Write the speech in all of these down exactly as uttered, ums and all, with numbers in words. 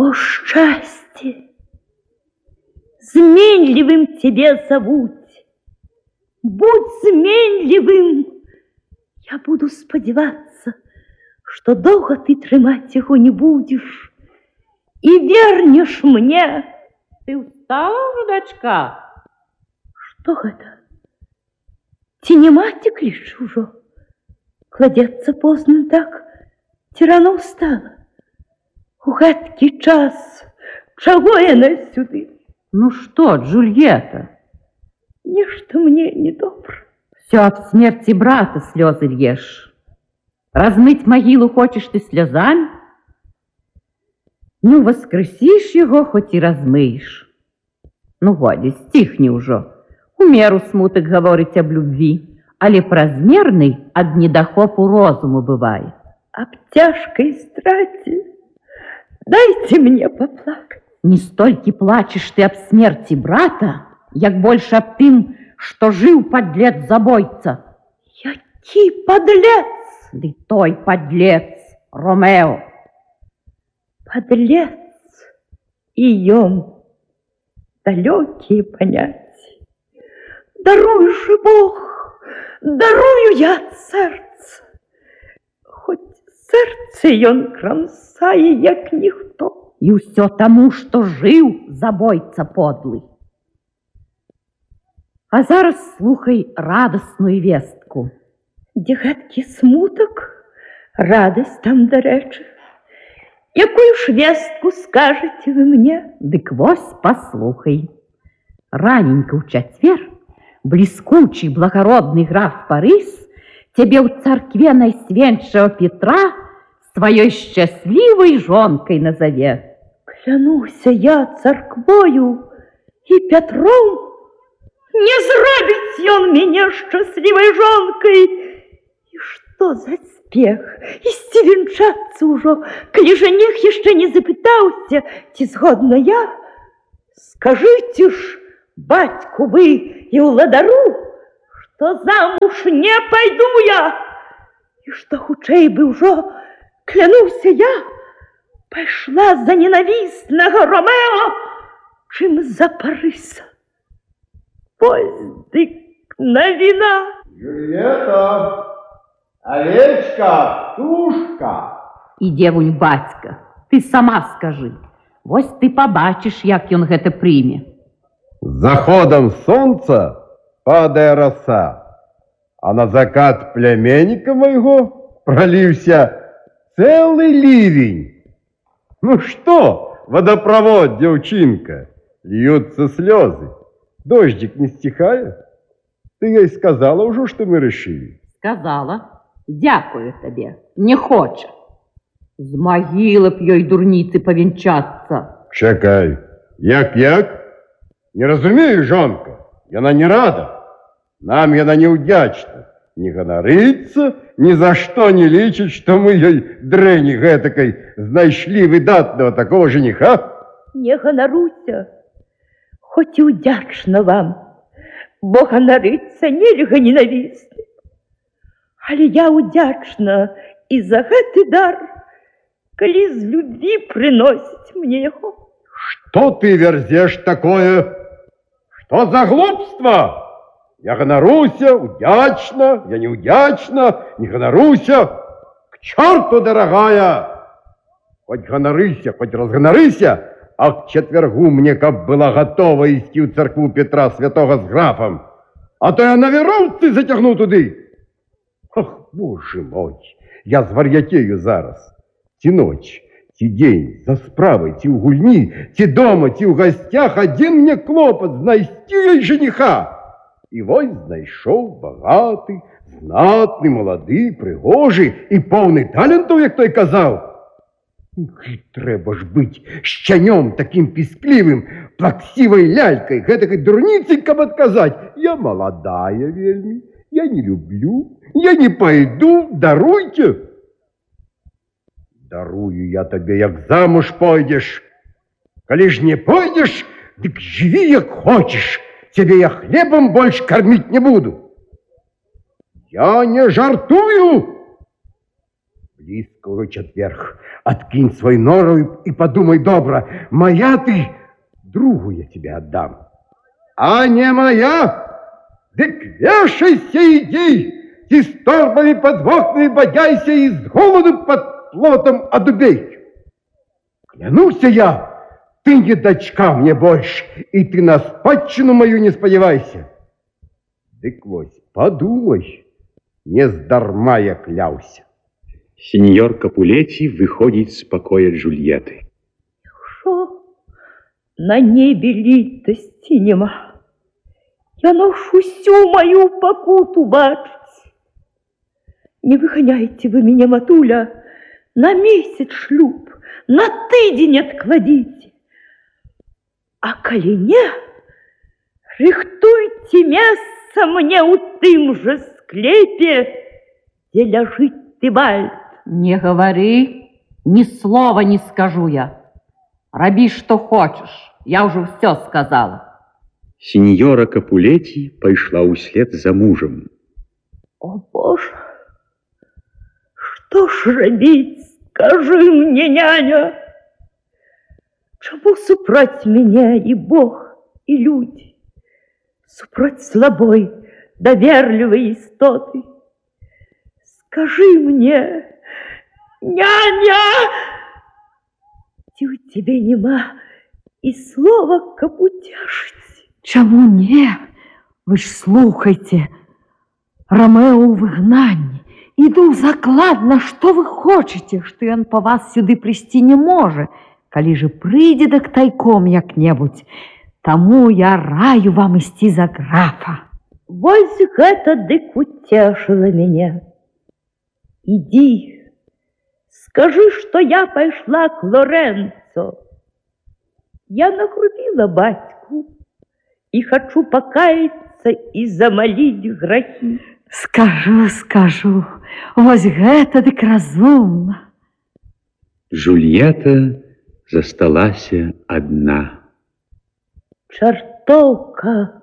О, счастье! Зменливым тебе зовут. Будь зменливым. Я буду сподіватися, что долго ты трымать его не будешь и вернешь мне. Ты устала уже, дочка? Что это? Ти не мати клич уже? Кладеться поздно так, ти рано устала. У гэткий час, чего яна сюды? Ну что, Джульетта? Нечто мне недобро. Все об смерти брата слезы льешь. Размыть могилу хочешь ты слезами? Ну, воскресишь его, хоть и размыешь. Ну, годі, стихни уже. У меру смуток говорить об любви, але празмерный ад недохопу розуму бывает. Об тяжкой страте дайте мне поплакать. Не стольки плачешь ты об смерти брата, як больше об тым, что жил подлец забойца. Який подлец? Ды той подлец, Ромео. Подлец и ён. Далекие понятия. Даруй же, Бог, дарую я от сердца. Хоть сердце ён кромсае, як ніхто. И все тому, что жил забойца подлый. А зараз слухай радостную вестку. Де гэткі смуток, радость там, до речі. Якую ж вестку скажете вы мне? Дык вось послухай. Раненько в четвер блескучий благородный граф Парис тебе в церкве Найсвятшего Петра своей счастливой жонкой назове. Клянуся я церквою и Петром, не зробить он меня счастливой жонкой. И что за спех? Ісці венчаться уже, коли жених еще не запытался, ти згодна я? Скажите ж, батьку вы и уладару, что замуж не пойду я, и что хутчэй бы уже, клянуся я, пошла за ненавистного Ромео, чим за Париса. Поздик на вина. Джульетта, овечка, тушка. И девунь батька, ты сама скажи, вось ты побачишь, як ён гэта прыме. С заходом солнца падая роса, а на закат племянника моего пролився целый ливень. Ну что, водопровод, девчинка, льются слезы, дождик не стихает. Ты ей сказала уже, что мы решили? Сказала. Дякую тебе. Не хоче. З могили б ёй дурниці повінчаться. Чекай. Як-як? Не разумею, жонка. Яна не рада. Нам яна не удячна. Не гонорится, ни за что не лічить, что мы ей дрени гэтакой знайшли выдатного такого жениха. Не гоноруся, хоть и удячна вам, бо гонориться нельга ненавистным. Але я удячна и за гэты дар, коли з любви приносить мне его. Что ты верзешь такое? Что за глупство? Я гоноруся, удячна, я не удячна, не гоноруся. К черту, дорогая! Хоть гонорыся, хоть разгонорыся, а к четвергу мне каб была готова идти в церкву Петра Святого с графом, а то я на веровцы затягну туды. Ах, боже мой, я звар'ятею зараз. Ті ночь, ті день, за справой, ті у гульні, ті дома, ті у гостях, один мне клопот знайсти ей жениха. І вось знайшов багатий, знатний, молодий, пригожий і повний таленту, як той казав. І треба ж бить щанем таким пісклівим, плаксивой лялькой, гэтакой дурницей, каб отказать. Я молодая вельми, я не люблю, я не пойду, даруйте. Дарую я тебе, як замуж пойдешь. Коли ж не пойдешь, дык живи, як хочешь. Тебе я хлебом больше кормить не буду. Я не жартую. Близко рычат вверх. Откинь свой нору и подумай добро. Моя ты, другу я тебе отдам. А не моя, дык вешайся, иди, и с торбами подводными бодяйся, и с голоду под плотом одубей. Клянуся я, ты не дочка мне больше, и ты на спадщину мою не сподевайся. Дык вось, подумай, не здарма я кляуся. Сеньор Капулетти выходит с покоя Джульетты. Що на небі літості нема. Я ношу всю мою покуту бачить. Не выгоняйте вы меня, матуля, на месяц шлюб, на тыдень откладите. А коли не, рихтуйте место мне у тым же склепе, где ляжит Тыбальт. Не говори, ни слова не скажу я. Роби, что хочешь, я уже все сказала. Сеньора Капулетти пошла услед за мужем. О, Боже, что ж робить, скажи мне, няня, чему супроть меня и Бог, и люди, супроть слабой, доверливой истоты? Скажи мне, няня, ці у тебе нема і слова каб утешить. Чому не? Ви ж слухайте, Ромео у вигнанні. Іду закладна, що ви хочете, што ён па вас сюды прыйсці не можа, калі же прыйдзе дак тайком як-небудзь. Таму я раю вам ісці за графа. Вось гэта дык утешила меня. Иди, скажи, что я пошла к Лоренцо. Я нагрубила батьку и хочу покаяться и замолить грехи. Скажу, скажу, вось гэта дык разумна. Джульетта засталася одна. Чертовка,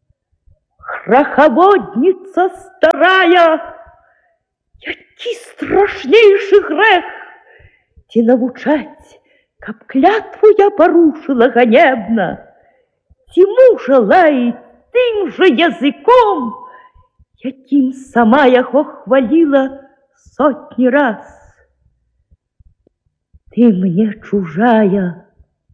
греховодница старая, який страшнейший грех, ті навучать, каб клятву я порушила ганебно, ті мужа лаять тим же язиком, яким сама його хвалила сотні раз. Ты мне чужая,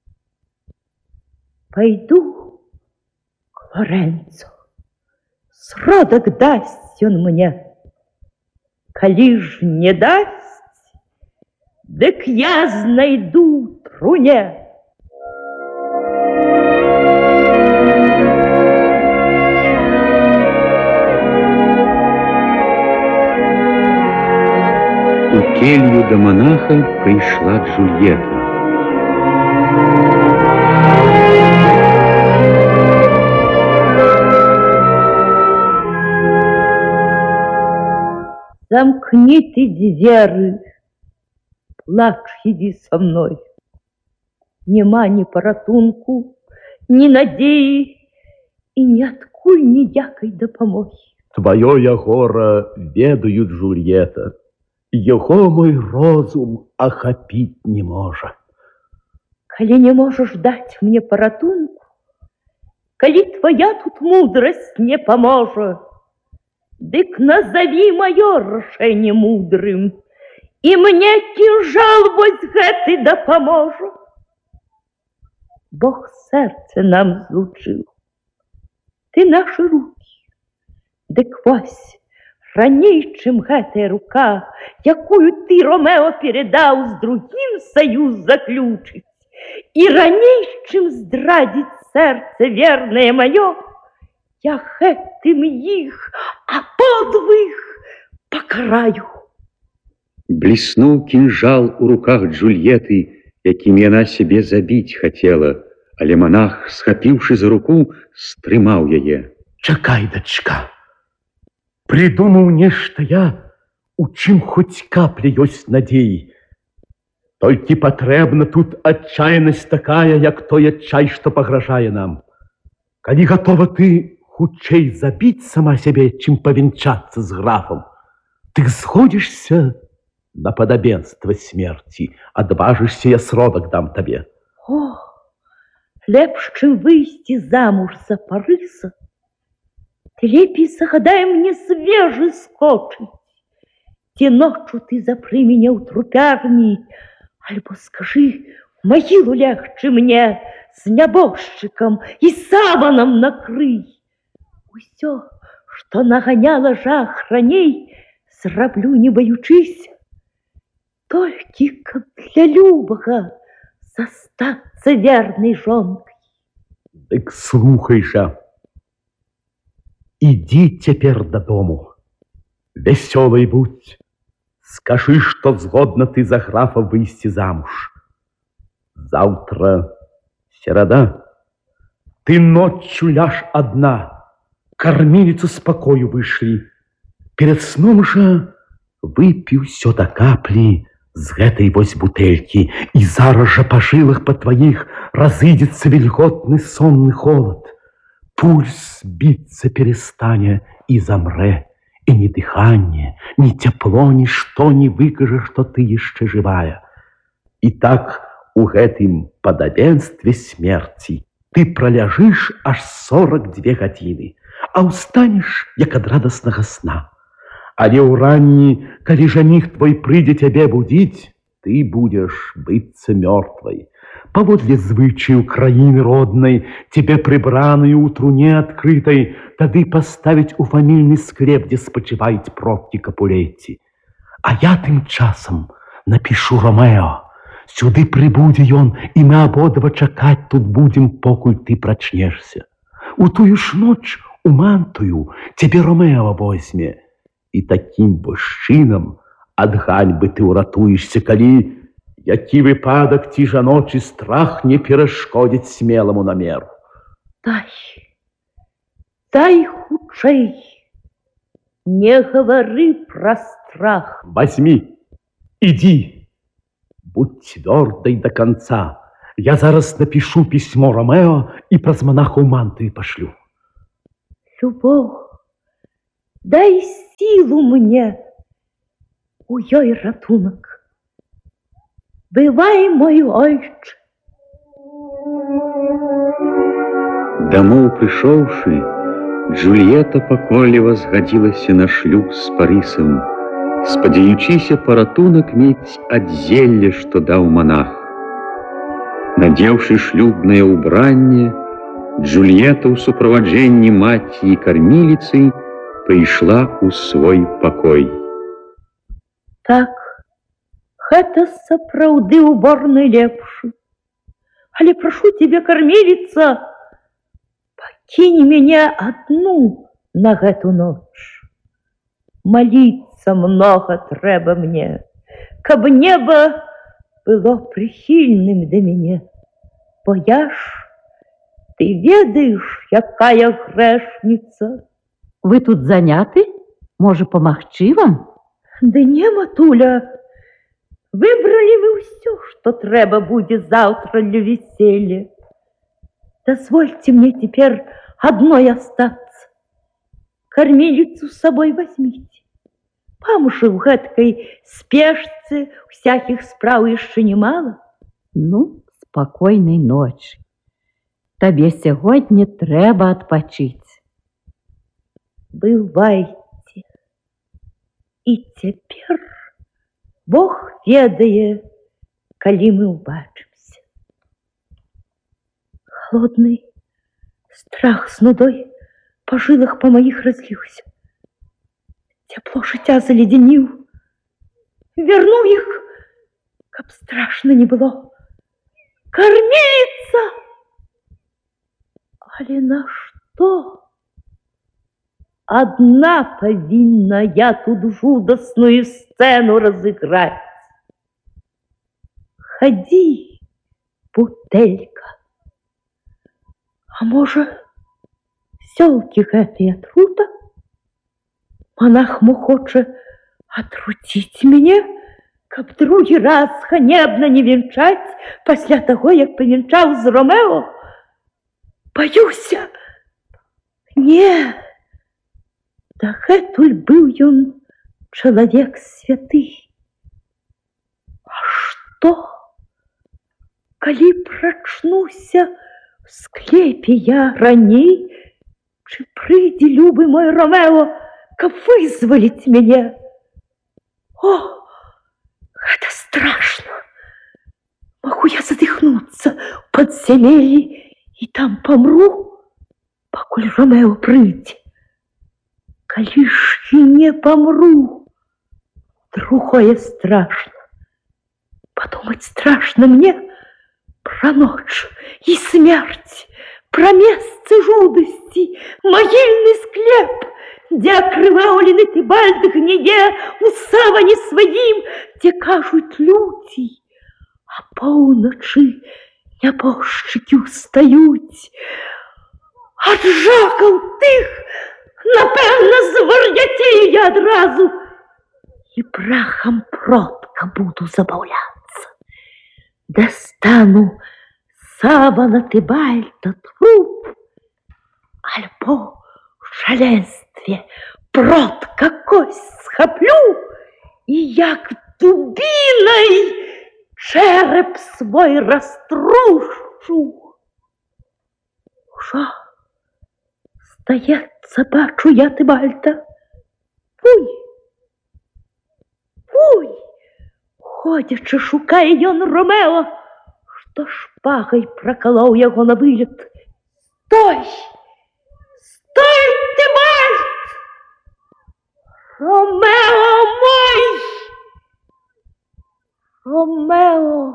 пойду к Лоренцо, сродок дасть он мне. Коли ж не дасть, дык я знайду труне. У келью до монаха пришла Джульетта. Замкни ты дверь, плачь, иди со мной. Нема ни поратунку, ни надеи, и ниадкуль ніякай дапамогі. Твоё гора ведаю, Джульетта, його мой розум охопить не може. Коли не можешь дать мне поратунку, коли твоя тут мудрость не поможет, дык назови мое решение мудрым, и мне кинжал вось гэты дапаможа. Бог сердце нам злучил, ты наши руки, дык вось, раней, чым гэтая рука, якую ты, Ромео, передал, с другим союз заключить, и раней, чым здрадить сердце верное мое, я гэтым их, а подвиг покараю. Блеснул кинжал у руках Джульетты, яким яна себе забить хотела, але монах, схапіўшы за руку, стрымаў яе. Чакай, дачка, придумаў нешта я, у чым хоць капля ёсць надзеі. Толькі патрэбна тут адчайнасць такая, як той адчай, што пагражае нам. Калі гатова ты хутчэй забіць сама сябе, чым павенчацца з графам, ты згодзішся на падабенства смерти. Адважишься, я сродак дам табе. О, лепш, чым выйсці замуж за Парыса, ты лепей загадай мне свежы скочыць. Ці ноччу ты запры мяне ў трупярні, альбо скажы, у магілу легчы мне з нябожчыкам і саванам накрый. Усё, што наганяла жах раней, зраблю не баючыся, толькі каб для любага застацца вернай жонкай. Дык слухай жа, ідзі цяпер дадому, вясёлай будь, скажы, што згодна ты за графа выйсці замуж. Заўтра серада, ты ноччу ляж адна, корміліцу з пакою вышлі. Перед сном жа выпі ўсё да каплі з гэтай вось бутэлькі, і зараз жа па жылах па тваіх разыдзецца вільготны сонны холад. Пульс біцца перестане і замрэ, і ні дыханне, ні цяпло, нішто не выкажа, што ты яшчэ жывая. І так у гэтым падабенстве смерці ты праляжыш аж сорак дзве гадзіны, а ўстанеш, як ад радаснага сна. Але ўранні, калі жаніх твой прыйдзе цябе будзіць, ты будзеш быцца мёртвай. Паводле звычаю краіны роднай, цябе прыбраную ў труне адкрытай, тады паставіць у фамільны склеп, дзе спачываюць продкі Капулетці. А я тым часам напішу Ромео. Сюды прыбудзе ён, і мы абодва чакаць тут будзем, покуль ты прачнешся. У тую ж ноч у мантую цябе Ромео возьме. І такім вось чынам ад ганьбы ты ўратуешся, калі які выпадак ці жаночы страх не перашкодзіць смеламу намеру. Дай, дай хутчэй, не гавары пра страх. Возьми, ідзі, будь цвёрдай да канца. Я зараз напішу пісьмо Ромео і праз манаха ў мантыі пашлю. Любоў, дай сілу мне, у ёй ратунак. Бывай, мой ойче. Дамоў прыйшоўшы, Джульетта пакорліва згадзілася на шлюб з Парысам, спадзяючыся паратунак мець ад зелля, што даў манах. Надзеўшы шлюбнае ўбранне, Джульетта ў суправаджэнні маці і карміліцы пайшла ў свой пакой. Так, гэта сапраўды уборны лепшы. Але прашу цябе, карміліца, пакінь мяне адну на гэту ноч. Маліцца многа трэба мне, каб неба было прыхільным да мяне. Бо я ж, ты ведаеш, якая грэшніца. Вы тут заняты? Можа, памагчы вам? Ды не, матуля, выбралі вы ўсё, што трэба будзе заўтра для веселья. Дазвольце мне цяпер адной астацца. Карміліцу з сабой возьміце. Вам жа ў гэткай спешцы усякіх спраў яшчэ немала. Ну, спакойнай ночы. Табе сягоння трэба адпачыць. Бывайце. І цяпер Бог ведае, калі мы ўбачымся. Холодны страх з нудой па жылах па маіх разліўся. Цяпло жыцця заледзяніў. Верну іх, каб страшна не было. Карміліца! Але на што? Одна павінна я тут жудасную сцэну разыграць. Хадзі, бутэлька. А можа, сёлкі гэтыя трута? Монах мо хоча атруціць мяне, каб другі раз ганебна не венчаць пасля таго, як павенчаў з Ромео? Баюся. Не. Дагэтуль быў ён чалавек святы. Што? Калі прачнуся в склепе я раней, чы прыйдзе любы мой Ромео, каб вызваліць мяне? О, гэта страшно. Могу я задыхнуцца ў падзямеллі і там памру, пакуль Ромео прыйдзе. Калі ж і не памру, другое страшно. Подумать страшно мне про ночь и смерть, про место жудости, могильный склеп, где окрывавлены Тибальд гниде у саване своим, где кажут люди, а полночи нябожчики устают. От жаков тых, напевно, звар'ятею я одразу и прахом протка буду забавляться. Достану савана Тибальда труп, альбо в шаленстве протка кость схоплю и як дубиной череп свой раструшу. Ужо здаецца, бачу я Тибальда. Фуй! Фуй! Ходячы, шукае ён Ромео, што шпагай пракалоў яго на вылет. Стой! Стой, Тибальд! Ромео мой! Ромео!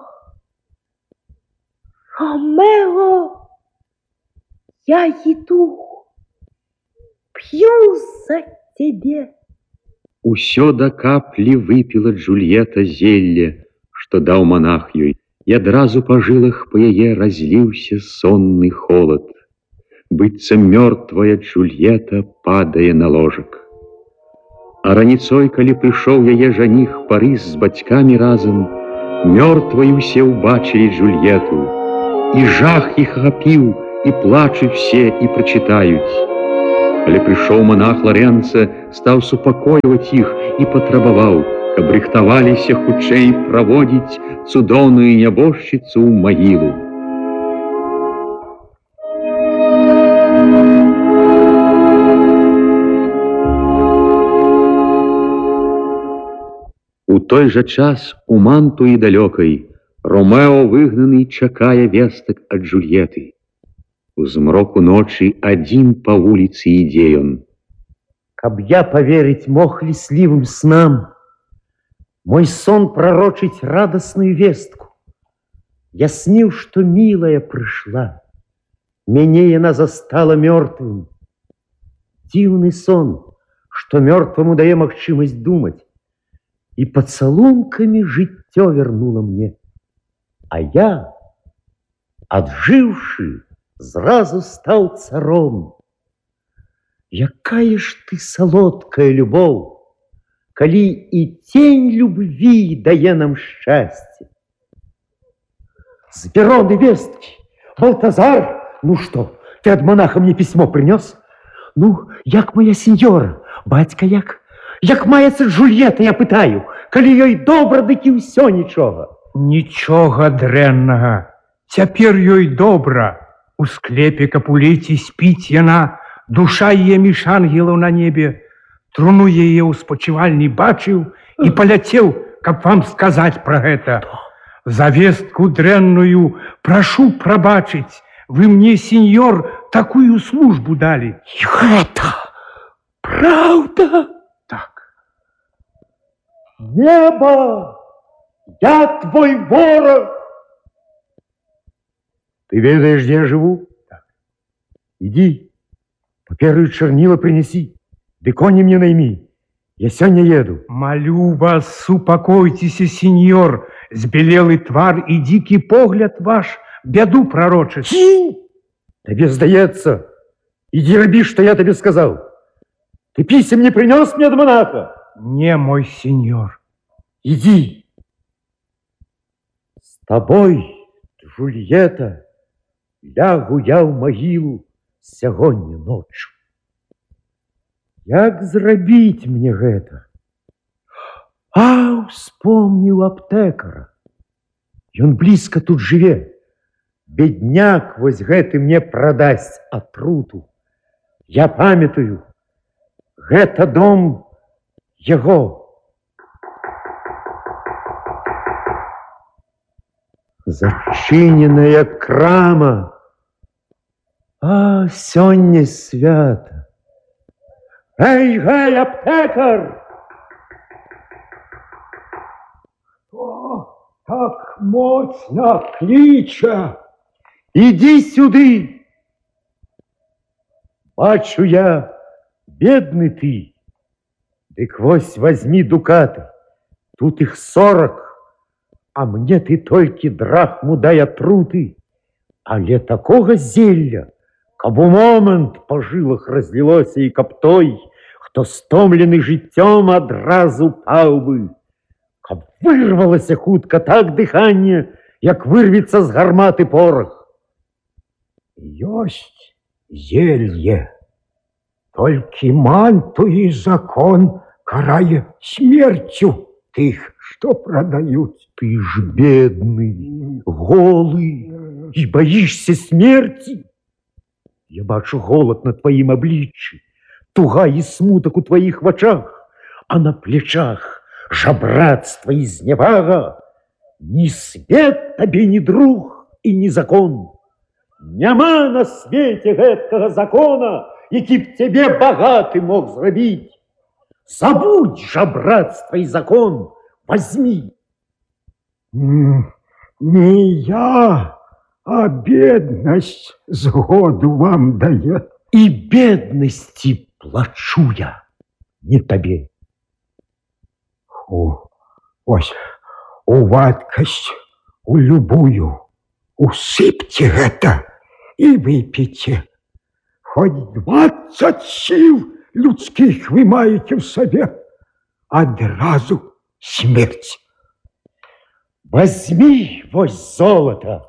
Ромео! Я иду, пью за тебе. Усё да каплі выпіла Джульетта зелле, што даў монах ёй, і адразу па жылах па яе разліўся сонны холад. Быццам мёртвая Джульетта падае на ложак. А раніцой, калі прыйшоў яе жаніх Парыс з бацькамі разам, мёртвай усе ўбачылі Джульетту, і жах іх ахапіў, і плачуць все, і прачытаюць. Але прыйшоў монах Лоренцо, стаў супакойваць іх і патрабаваў, каб рыхтаваліся хутчэй праводзіць цудоўную нябожчыцу ў магілу. У той жа час у Мантуі далёкай Ромео выгнаны чакае вестак ад Джульетты. У змроку ночы адзін па вуліцы ідзе ён. Каб я поверить мог лесливым снам, мой сон пророчить радостную вестку. Я снил, что милая пришла, мяне она застала мертвым. Дивный сон, что мертвому дае магчымасць думать, и поцелунками жыццё вернула мне. А я, отживший, зразу стал царом. Якая ж ты салодкая любоў, калі і тень любви дае нам шчасце. С Вероны вестки, Балтазар, ну что, ты от монаха мне письмо принес? Ну, як моя сеньора, бацька як? Як маецца Джульетта, я пытаю, калі ёй добра, дык і ўсё нічога. Нічога дрэннага, цяпер ёй добра. У склепе Капулеці спіць яна, душа яе між ангелаў на небе. Труну яе ў спачывальні бачыў і паляцеў, каб вам сказаць пра гэта. За вестку дрэнную прашу прабачыць, вы мне, сеньор, такую службу далі. І гэта праўда? Так. Неба, я твой ворог. Ты ведаешь, где я живу? Так. Иди, паперы чернила принеси, ды кони мне найми. Я сегодня еду. Молю вас, упокойтесь, сеньор. Збелелый твар и дикий погляд ваш беду пророчит. Тебе сдается. Иди роби, что я тебе сказал. Ты писем не принес мне от монаха? Не, мой сеньор. Иди. С тобой, Джульетта, лягу я в могилу сягоння ночью. Як зрабіць мне гэта? А, вспомніў аптэкара. Ён блізка тут жыве. Бедняк вось гэты мне прадасць атруту. Я памятаю, гэта дом яго. Зачыненая крама. А, сёння свята. Эй, гэй, аптэкар! О, так моцна кліча. Иди сюды. Бачу я, бедный ты. Дык вось возьми дукаты. Тут их сорок, а мне ты толькі драхму дай атруты. Але такога зелля, каб у момент по жилах разлілося і каб той, хто стомлены жыццём, адразу паў бы. Каб вырвалася хутка так дыханне, як вырвецца з гарматы порох. Ёсць зелье, толькі манту і закон карае смерцю тых, што прадаюць. Ты ж бедны, голы і боишься смерти. Я бачу голод на твоим обличье, туга и смуток у твоих вачах, а на плечах жабратство и зневага. Ни свет тебе, ни друг и ни закон. Няма на свете гэткага закона, які б тебе богаты мог зрабіць. Забудь жабратство и закон, возьми. Не я, а бедность згоду вам дае. И бедности плачу я, не табе. О, ось, у вадкасць, у любую, усыпьте гэта и выпейте. Хоть двадцать сил людских вы маете в себе, одразу смерть. Возьми вось золото,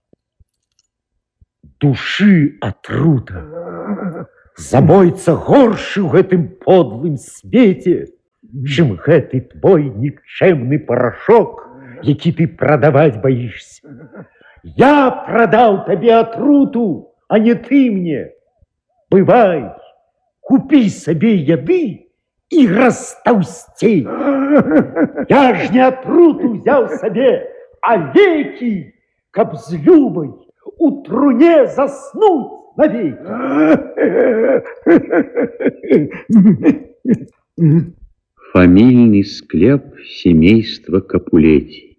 души отрута. Забойца горшы ў гэтым подлым свете, чым гэты твой никчемный порошок, які ты продавать боишься. Я продал тебе отруту, а не ты мне. Бывай, купи себе еды и растолстей. Я ж не отруту взял себе, а леки, каб з любой у труне заснуть навеки. Фамильный склеп семейства Капулетти.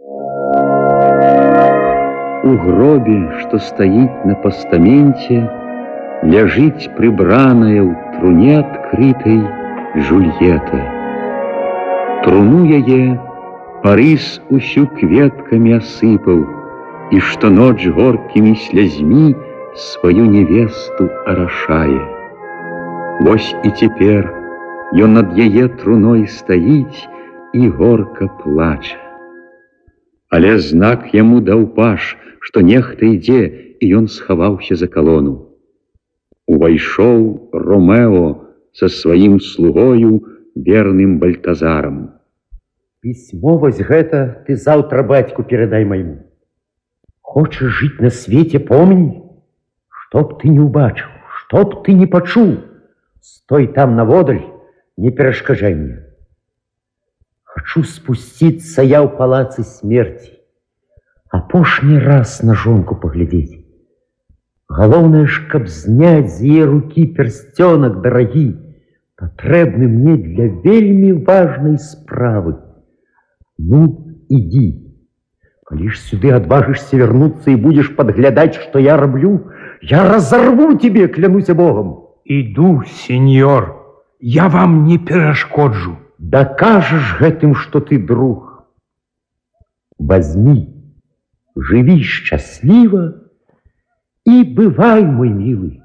У гробе, что стоит на постаменте, ляжить прибраная у труне открытой Жульета. Труну яе Парыс усю кветками осыпал, и что ночь горкими слезьми свою невесту орошае. Вось и теперь ён над яе труной стоїть и горко плача. Але знак ему даў паш, что нехта ідзе, и ён схаваўся за колонну. Увайшоў Ромео со своим слугою, верным Бальтазаром. Письмо вось гэта ты завтра батьку передай моему. Хочешь жить на свете, помни, чтоб ты не убачил, чтоб ты не почул. Стой там наводаль, не перашкажай мне. Хочу спуститься я ў палацы смерти, апошні раз на жонку поглядеть. Галоўнае ж, каб зняць з яе руки перстёнак дарагі, патрэбны мне для вельмі важнай справы. Ну, иди. Коли ж сюды отважишься вернуться и будешь подглядать, что я роблю, я разорву тебе, клянусь Богом. Иду, сеньор, я вам не перашкоджу. Докажешь гэтым, что ты друг. Возьми, живи счастливо и бывай, мой милый.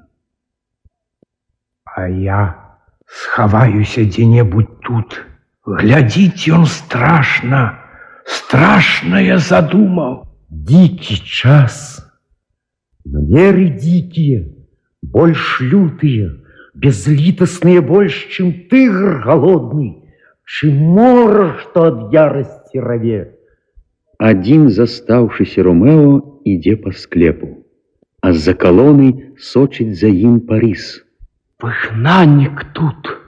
А я схаваюся дзе-небудзь тут. Глядзіць ён страшно, страшное задумал. Дикий час, манеры дикие, больше лютые, безлитостные больше, чем тигр голодный, чем море, что от ярости рове. Один заставшийся Ромео ідзе па склепу, а з-за калоны сочыць за ім Парис. Выгнанник тут.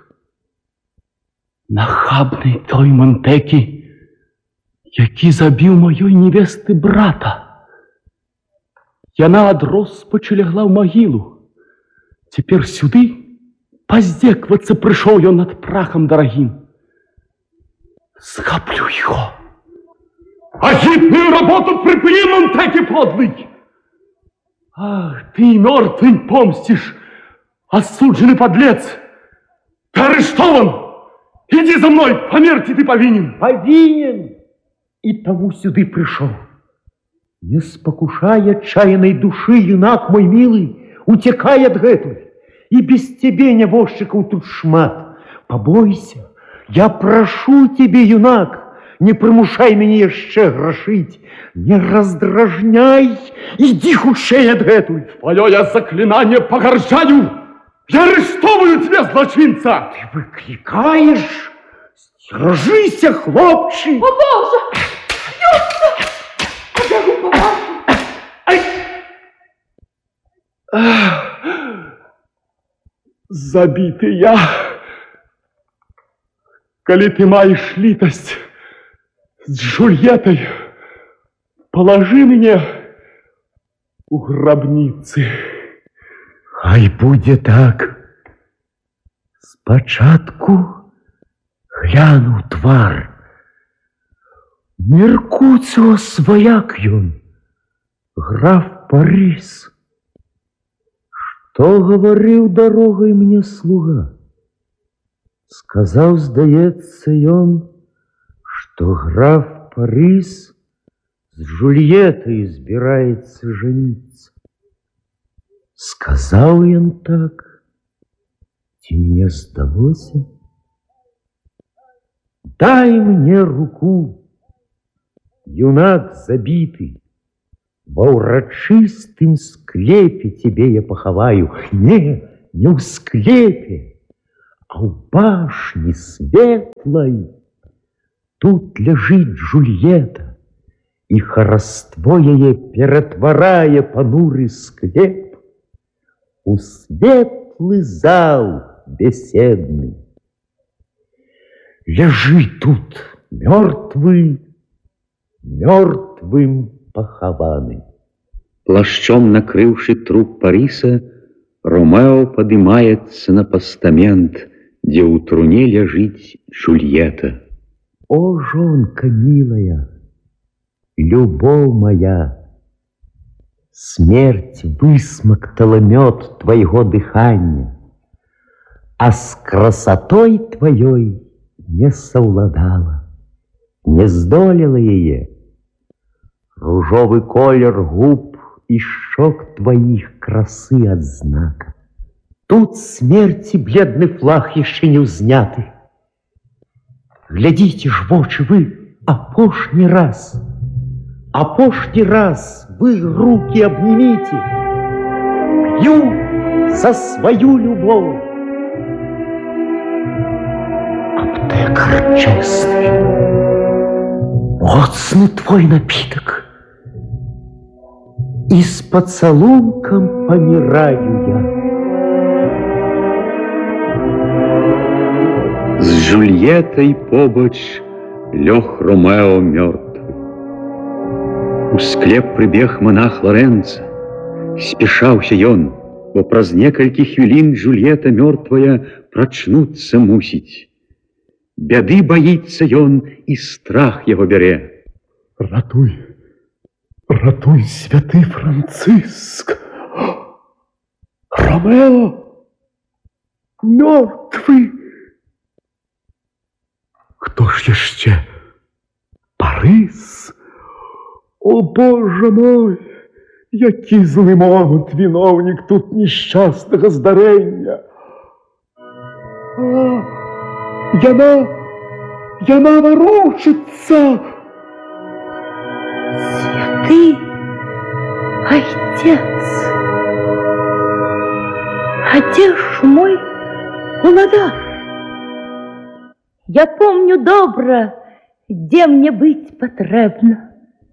Нахабный той Монтекі, які забіў маёй невесты брата. Яна ад роспачы лягла ў магілу. Цяпер сюды паздзеквацца прыйшоў ён над прахам дарагім. Схаплю его. Агитную работу припыни, Монтекі подлый! Ах, ты мертвым помстишь, осудженный подлец! Ты арестован! Иди за мной, померти ты повинен! Повинен! И тому сюды пришел. Не спокушай отчаянной души, юнак мой милый, утекай от гэту. И без тебе, нябожчыкаў, тут шмат. Побойся, я прошу тебе, юнак, не прымушай мяне яшчэ грашыць, не раздражняй, иди хутчэй адгэтуль. Твое я заклинание погоржаю! Я арестовываю тебя, злочинца! Ты выкликаешь? Стережися, хлопчик! О, Боже! Юрка! Побегу по вашу! Ай! Забиты я! Коли ты маешь литость с Джульеттой, положи меня у гробницы. Хай будзе так. Спачатку гляну твар. Меркуцыо сваяк ён, граф Парис. Што гаварыў дарогай мне слуга? Сказаў, здаецца ён, што граф Парис з Джульетай збіраецца жаніцца. Сказаў ён так, ці мне здалося? Дай мне руку, юнак забіты, ва ўрачыстым склепе тебе я пахаваю. Не, не ў склепе, а ў башні светлай. Тут ляжыць Джульета, і хараство яе ператварае пануры склеп у светлы зал беседны. Ляжы тут мёртвы, мёртвым пахаваны. Плашчом накрыўшы труп Париса, Ромео падымаецца на пастамент, дзе ў труне ляжыць Джульета. О, жонка милая, любовь моя, смерть высмоктала мед твоего дыхания, а с красотой твоей не совладала, не здолела ее. Ружовый колер губ и щек твоих красы от знака. Тут смерти бледный флаг еще не узняты. Глядите ж в очи вы апошний раз, апошний раз вы руки обнимите. Пью за свою любовь. Аптекарь честный, моцный твой напиток, и с поцелунком помираю я. З Джульетай побач лёг Ромео мёртвы. У склеп прыбег монах Лоренцо. Спешаўся ён, бо праз некалькі хвілін Джульета мёртвая прачнуцца мусіць. Бяды баіцца ён, і страх яго бярэ. Ратуй, ратуй, святы Франциск! Ромео мёртвы! Хто ж яшчэ? Парис? О, Боже мой! Які злы момант виновник тут несчастного здарэння! А, яна, яна ворушится! Святый Отец! А где ж мой уладар? Я помню добра, где мне быть потребно.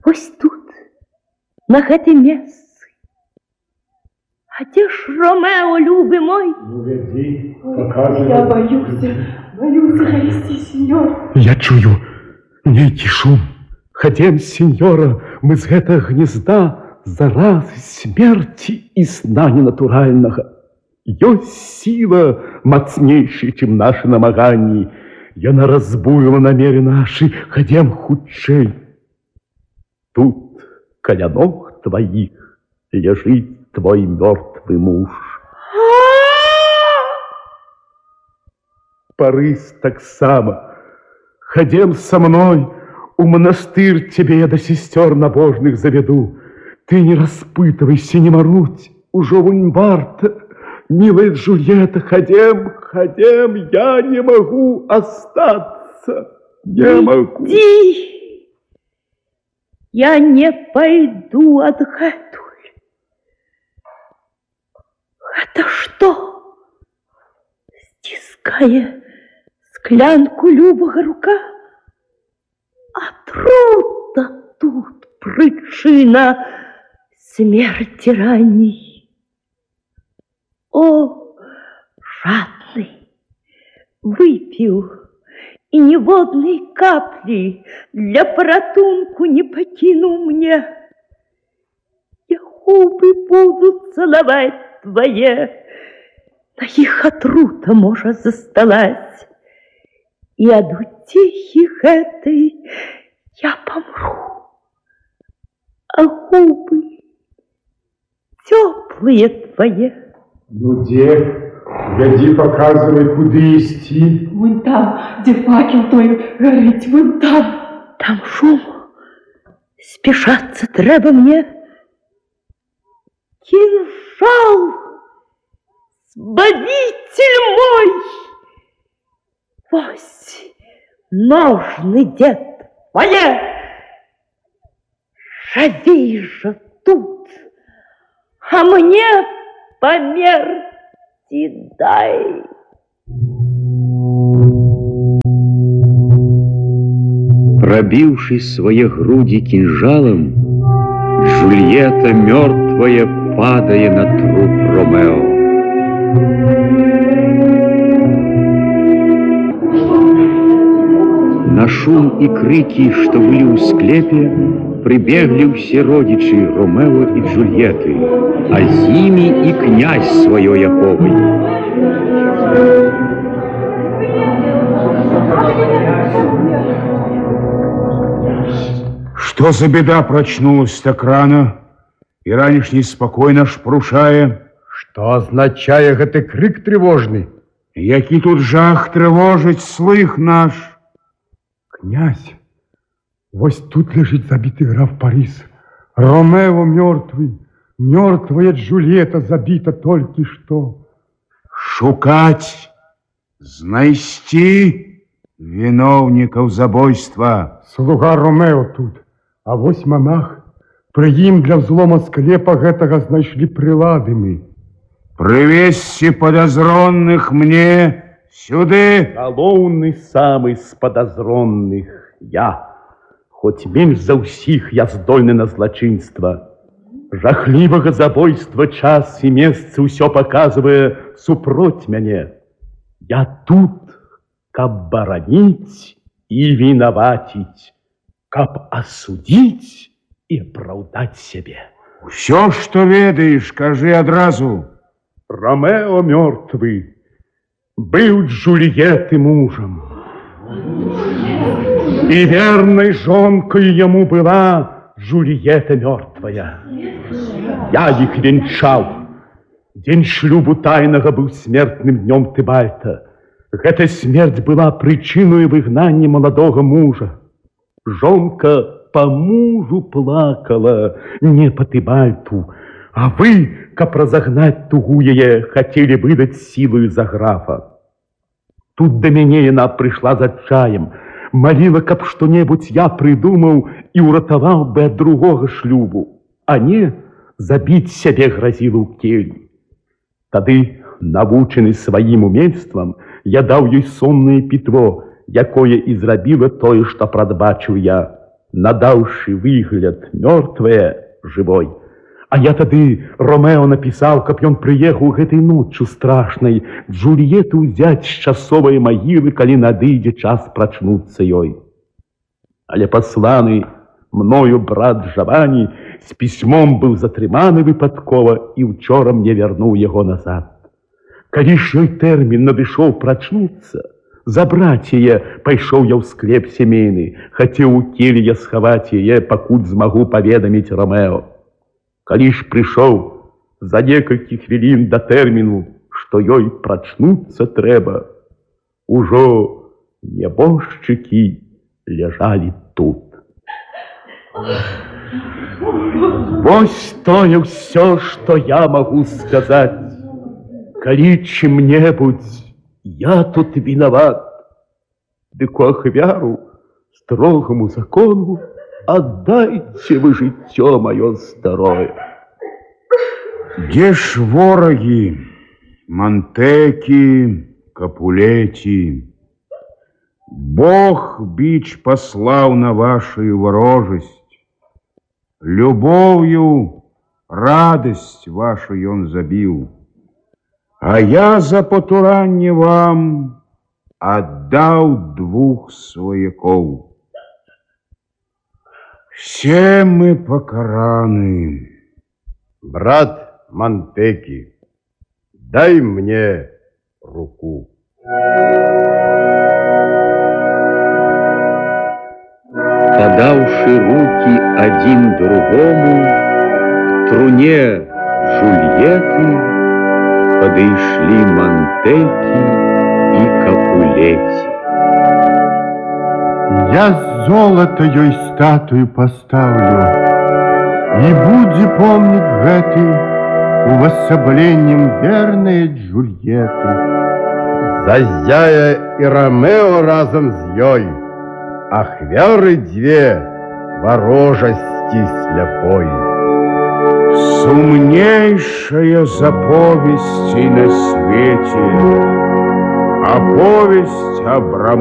Ось тут, на гэтай месцы. А дзе ж Ромео, любы мой? Ну, веди, показывай. Я боюсь, боюсь расти, сеньор. Я чую нейкі шум. Ходем, сеньора, мы з гэтага гнезда заразы, смерти и сна ненатурального. Ёсць сила мацнейшая, чем наши намаганні. Яна разбуила намеры наши. Ходем хутчэй. Тут, каля ног твоих, лежит твой мертвый муж. Парысь таксама. Ходем со мной, у монастырь тебе я до сестер набожных заведу. Ты не распытывайся, не морудь, ужо вунь варта. Милая Джульетта, ходем, ходем, я не могу остаться, не могу. Иди, я не пойду адгэтуль. Это что? Стиская склянку любого рука, отрута тут причина смерти ранней. О, жадный, выпил, и ни водной капли для поротунку не покинул мне. Я губы буду целовать твои, на их отрута может засталась, и от утехи этой я помру. А губы теплые твои. Ну, где? Веди, показывай, куда идти. Вон там, где факел твой горит, вон там. Там шум. Спешаться треба мне. Кинжал, сбавитель мой. Вось ножны, дед, твои. Живи же тут, а мне померти дай. Пробившись свои груди кинжалом, Джульетта мертвая, падая на труп Ромео. На шум и крики, что были у склепе, прибегли все родичи Ромео и Джульетты, а зими и князь своей Яковой. Что за беда прочнулась так рано, и ранешний спокойно шпрушае? Что означает этот крик тревожный? Який тут жах тревожить слых наш? Князь, вось тут лежит забитый граф Парис. Ромео мертвый, мертвая Джульетта забита только что. Шукать, знайсти виновников забойства. Слуга Ромео тут, а вось монах. При ім для взлома склепа гэтага знайшлі прилады мы. Привезьте подозронных мне сюды. Галоўны самый з подозронных я. Хоть меньш за ўсіх я здольны на злачынства. Жахлівага забойства час і месцы ўсё показывае супроць мяне. Я тут, каб бараніць і вінаваціць, каб асудзіць і апраўдаць сябе. Усё, што ведаеш, кажы адразу. Ромео мертвый был Джульетты мужем. И верной жонкой ему была Джульетта мертвая. Я их венчал. День шлюбу тайного был смертным днем Тыбальта. Эта смерть была причиной выгнания молодого мужа. Жонка по мужу плакала, не по Тыбальту, а вы, каб разогнать тугу яе, хотели выдать силою за графа. Тут до мяне яна пришла за чаем, молила, каб что-нибудь я придумал и уратовал бы от другого шлюбу, а не забить сябе грозила ў кельні. Тады, навучены сваім умельствам, я даў ёй соннае пітво, якое і зрабіла тое, што прадбачыў я. надаўшы выгляд мёртвае жывой. А я тады Ромео напісаў, каб ён прыехаў гэтай ноччу страшнай Джульету ўзяць з часовай магілы, калі надыдзе час прачнуцца ёй. Але пасланы мною брат Жавані з пісьмом быў затрыманы выпадкова і ўчора мне вярнуў яго назад. Калі ж ёй тэрмін надышоў прачнуцца, забраць яе пайшоў я ў склеп сямейны, хацеў у келье схаваць яе, пакуль змагу паведаміць Ромео. Калі ж прыйшоў за некалькі хвілін да тэрміну, што ёй прачнуцца трэба, ужо нябожчыкі ляжалі тут. Вось тое ўсё, што я магу сказаць. Калі чым-небудзь я тут вінават, дык у ахвяру строгаму закону аддайце вы жыццё маё старое. Дзе ж ворагі, Монтекі, Капулеці? Бог біч паслаў на вашую варожасць. Любоўю радасць вашу ён забіў. А я за потуранне вам аддаў двух сваякоў. Все мы покараны. Брат Монтекі, дай мне руку. Подавши руки один другому, к труне Джульетты подошли Монтекі и Капулеці. Я золото ёй статую поставлю, и будзе помнить гэты увасабленнем верной Джульетты. Зазяя и Ромео разом с ёй, ахвяры две ворожасти сляпой. Сумнейшая заповесть на свете, оповесть Абрама.